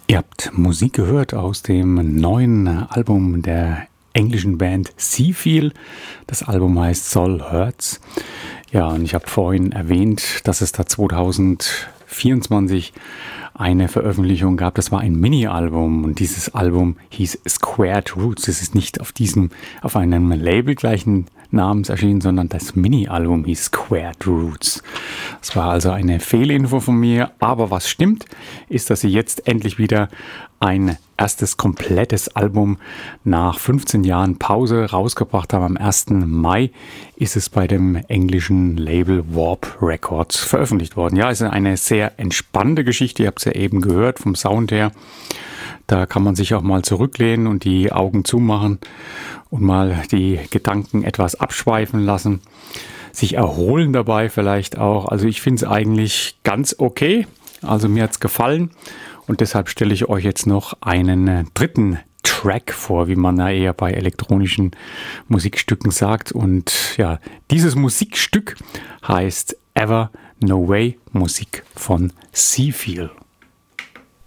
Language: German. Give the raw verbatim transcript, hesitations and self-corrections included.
Ihr habt Musik gehört aus dem neuen Album der englischen Band Seafeel. Das Album heißt Soul Hurts. Ja, und ich habe vorhin erwähnt, dass es da zwanzig vierundzwanzig eine Veröffentlichung gab. Das war ein Mini-Album und dieses Album hieß Squared Roots. Es ist nicht auf diesem, auf einem Label gleichen Namens erschienen, sondern das Mini-Album hieß Squared Roots. Das war also eine Fehlinfo von mir, aber was stimmt, ist, dass sie jetzt endlich wieder ein erstes komplettes Album nach fünfzehn Jahren Pause rausgebracht haben. Am ersten Mai ist es bei dem englischen Label Warp Records veröffentlicht worden. Ja, es ist eine sehr entspannte Geschichte, ihr habt es ja eben gehört vom Sound her. Da kann man sich auch mal zurücklehnen und die Augen zumachen und mal die Gedanken etwas abschweifen lassen. Sich erholen dabei vielleicht auch. Also ich finde es eigentlich ganz okay. Also mir hat es gefallen. Und deshalb stelle ich euch jetzt noch einen dritten Track vor, wie man da eher bei elektronischen Musikstücken sagt. Und ja, dieses Musikstück heißt Ever No Way, Musik von Seafeel.